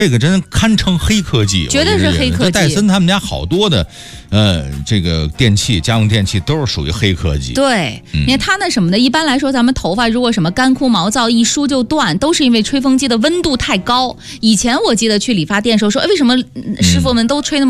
这个真堪称黑科技， 绝对是黑科技。 戴森他们家好多的，这个电器、家用电器都是属于黑科技。 对，你看它那什么的，一般来说，咱们头发如果什么干枯毛躁，一梳就断，都是因为吹风机的温度太高。以前我记得去理发店的时候说，为什么师傅们都吹那么